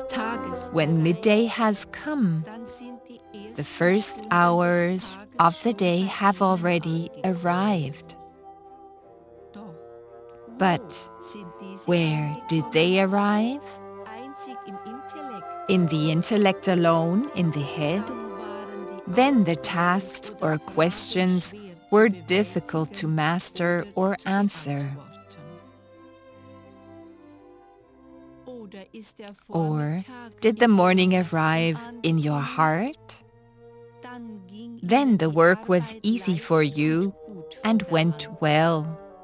When midday has come, the first hours of the day have already arrived. But where did they arrive? In the intellect alone, in the head? Then the tasks or questions were difficult to master or answer. Or did the morning arrive in your heart? Then the work was easy for you and went well.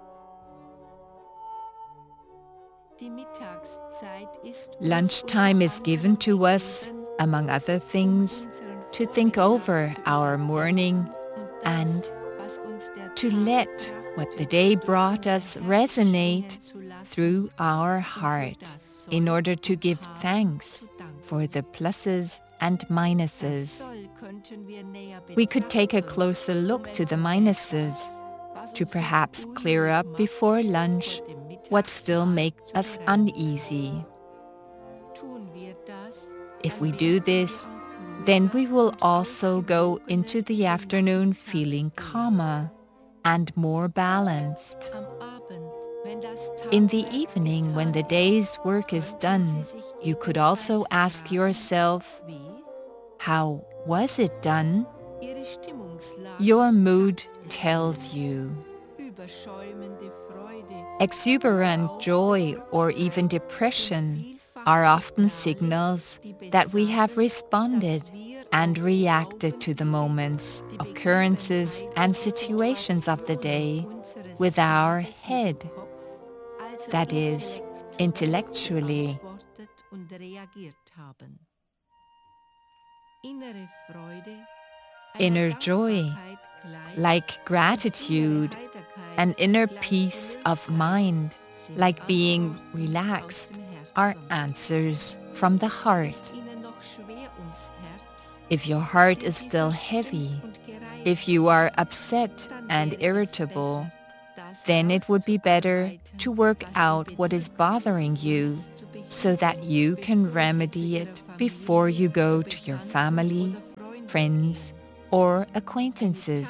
Lunchtime is given to us, among other things, to think over our morning and to let what the day brought us resonate through our heart in order to give thanks for the pluses and minuses. We could take a closer look to the minuses to perhaps clear up before lunch what still makes us uneasy. If we do this, then we will also go into the afternoon feeling calmer and more balanced. In the evening, when the day's work is done, you could also ask yourself, how was it done? Your mood tells you. Exuberant joy or even depression are often signals that we have responded and reacted to the moments, occurrences, and situations of the day with our head, that is, intellectually. Inner joy, like gratitude, an inner peace of mind, like being relaxed, are answers from the heart. If your heart is still heavy, if you are upset and irritable, then it would be better to work out what is bothering you so that you can remedy it before you go to your family, friends, or acquaintances.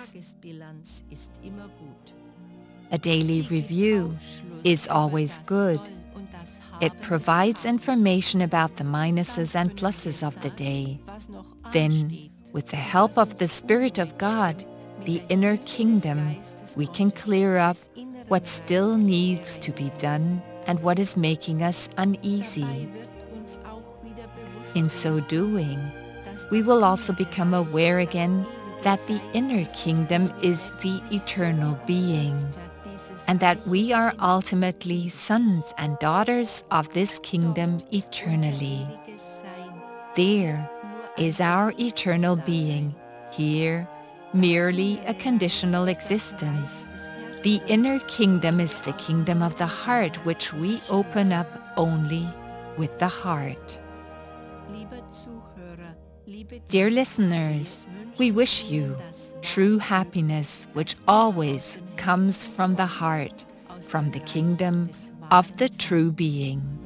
A daily review is always good. It provides information about the minuses and pluses of the day. Then, with the help of the Spirit of God, the inner kingdom, we can clear up what still needs to be done and what is making us uneasy. In so doing, we will also become aware again that the inner kingdom is the eternal being, and that we are ultimately sons and daughters of this kingdom eternally. There is our eternal being, here merely a conditional existence. The inner kingdom is the kingdom of the heart, which we open up only with the heart. Dear listeners, we wish you true happiness, which always comes from the heart, from the kingdom of the true being.